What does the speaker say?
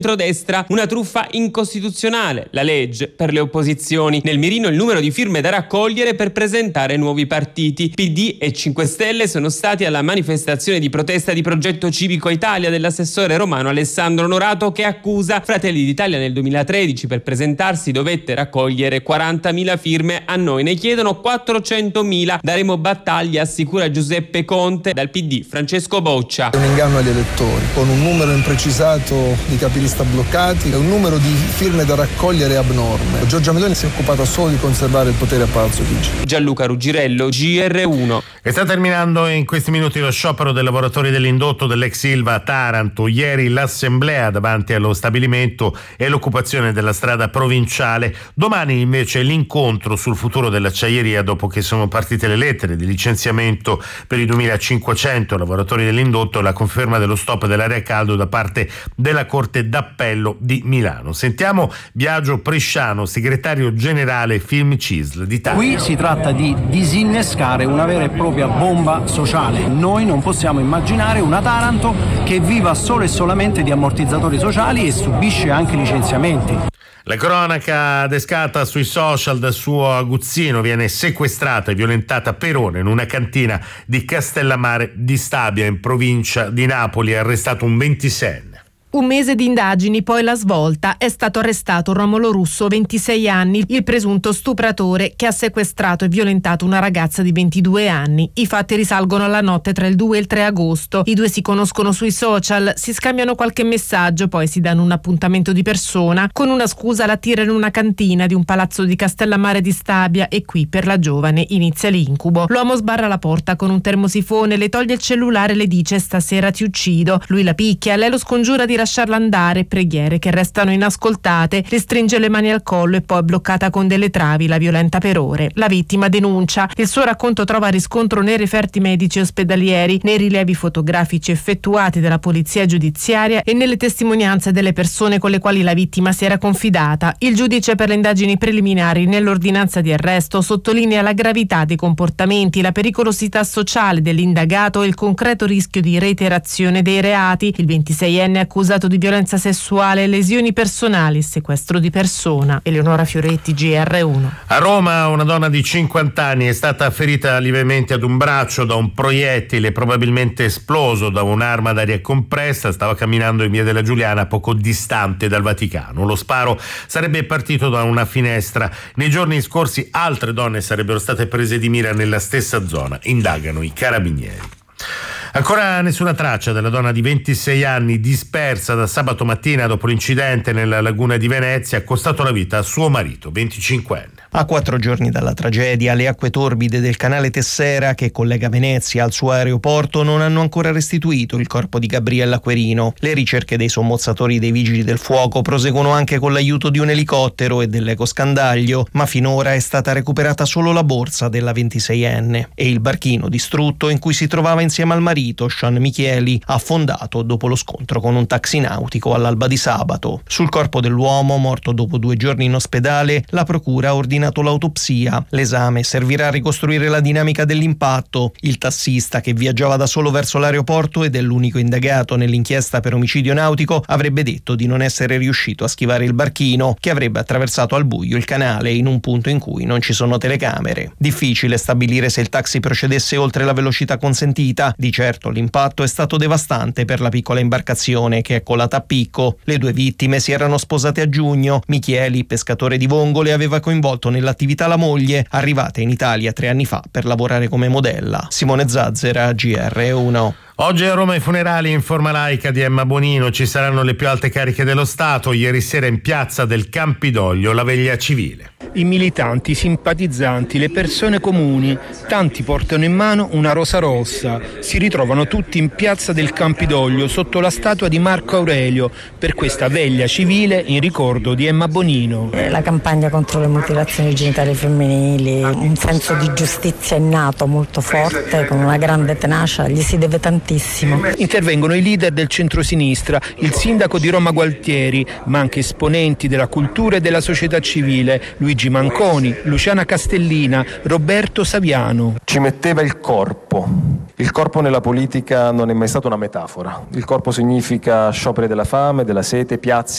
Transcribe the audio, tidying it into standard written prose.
centrodestra una truffa incostituzionale, la legge per le opposizioni. Nel mirino il numero di firme da raccogliere per presentare nuovi partiti. PD e 5 Stelle sono stati alla manifestazione di protesta di Progetto Civico Italia dell'assessore romano Alessandro Norato, che accusa Fratelli d'Italia nel 2013 per presentarsi dovette raccogliere 40.000 firme, a noi ne chiedono 400.000. Daremo battaglia, assicura Giuseppe Conte. Dal PD Francesco Boccia. È un inganno agli elettori, con un numero imprecisato di capilista bloccati e un numero di firme da raccogliere abnorme. Giorgia Meloni si è occupata solo di conservare il potere a Palazzo Chigi. Gianluca Ruggirello, GR1. E sta terminando in questi minuti lo sciopero dei lavoratori dell'indotto dell'ex Ilva a Taranto. Ieri l'assemblea davanti allo stabilimento e l'occupazione della strada provinciale. Domani invece l'incontro sul futuro dell'acciaieria, dopo che sono partite le lettere di licenziamento per i 2.500 lavoratori dell'indotto e la conferma dello stop dell'area a caldo da parte della Corte d'Appello di Milano. Sentiamo Biagio Presciano, segretario generale Film CISL d'Italia. Qui si tratta di disinnescare una vera e propria bomba sociale. Noi non possiamo immaginare una Taranto che viva solo e solamente di ammortizzatori sociali e subisce anche licenziamenti. La cronaca descata sui social del suo aguzzino: viene sequestrata e violentata per ore in una cantina di Castellammare di Stabia, in provincia di Napoli. È arrestato un 26enne. Un mese di indagini, poi la svolta. È stato arrestato Romolo Russo, 26 anni, il presunto stupratore che ha sequestrato e violentato una ragazza di 22 anni. I fatti risalgono alla notte tra il 2 e il 3 agosto. I due si conoscono sui social, si scambiano qualche messaggio, poi si danno un appuntamento di persona. Con una scusa la tira in una cantina di un palazzo di Castellammare di Stabia e qui per la giovane inizia l'incubo. L'uomo sbarra la porta con un termosifone, le toglie il cellulare e le dice: stasera ti uccido. Lui la picchia, lei lo scongiura di lasciarla andare, preghiere che restano inascoltate, le stringe le mani al collo e poi, bloccata con delle travi, la violenta per ore. La vittima denuncia. Il suo racconto trova riscontro nei referti medici ospedalieri, nei rilievi fotografici effettuati dalla polizia giudiziaria e nelle testimonianze delle persone con le quali la vittima si era confidata. Il giudice per le indagini preliminari, nell'ordinanza di arresto, sottolinea la gravità dei comportamenti, la pericolosità sociale dell'indagato e il concreto rischio di reiterazione dei reati. Il 26enne accusato di violenza sessuale, lesioni personali e sequestro di persona. Eleonora Fioretti, GR1. A Roma una donna di 50 anni è stata ferita lievemente ad un braccio da un proiettile probabilmente esploso da un'arma d'aria compressa. Stava camminando in via della Giuliana, poco distante dal Vaticano. Lo sparo sarebbe partito da una finestra. Nei giorni scorsi altre donne sarebbero state prese di mira nella stessa zona. Indagano i carabinieri. Ancora nessuna traccia della donna di 26 anni dispersa da sabato mattina dopo l'incidente nella laguna di Venezia. Ha costato la vita a suo marito, 25enne. A 4 giorni dalla tragedia, le acque torbide del canale Tessera, che collega Venezia al suo aeroporto, non hanno ancora restituito il corpo di Gabriella Querino. Le ricerche dei sommozzatori dei vigili del fuoco proseguono anche con l'aiuto di un elicottero e dell'ecoscandaglio, ma finora è stata recuperata solo la borsa della 26enne e il barchino distrutto in cui si trovava insieme al marito, Sean Micheli, affondato dopo lo scontro con un taxi nautico all'alba di sabato. Sul corpo dell'uomo, morto dopo 2 giorni in ospedale, la procura ha ordinato l'autopsia. L'esame servirà a ricostruire la dinamica dell'impatto. Il tassista, che viaggiava da solo verso l'aeroporto ed è l'unico indagato nell'inchiesta per omicidio nautico, avrebbe detto di non essere riuscito a schivare il barchino, che avrebbe attraversato al buio il canale in un punto in cui non ci sono telecamere. Difficile stabilire se il taxi procedesse oltre la velocità consentita. Di certo l'impatto è stato devastante per la piccola imbarcazione, che è colata a picco. Le 2 vittime si erano sposate a giugno. Micheli, pescatore di vongole, aveva coinvolto nell'attività la moglie, arrivata in Italia 3 anni fa per lavorare come modella. Simone Zazzera, GR1. Oggi a Roma i funerali in forma laica di Emma Bonino. Ci saranno le più alte cariche dello Stato. Ieri sera in piazza del Campidoglio la veglia civile. I militanti, i simpatizzanti, le persone comuni, tanti portano in mano una rosa rossa. Si ritrovano tutti in piazza del Campidoglio sotto la statua di Marco Aurelio per questa veglia civile in ricordo di Emma Bonino. La campagna contro le mutilazioni genitali femminili, un senso di giustizia innato molto forte, con una grande tenacia, gli si deve tantissimo. Intervengono i leader del centrosinistra, il sindaco di Roma Gualtieri, ma anche esponenti della cultura e della società civile, Luigi Manconi, Luciana Castellina, Roberto Saviano. Ci metteva il corpo. Il corpo nella politica non è mai stata una metafora. Il corpo significa scioperi della fame, della sete, piazze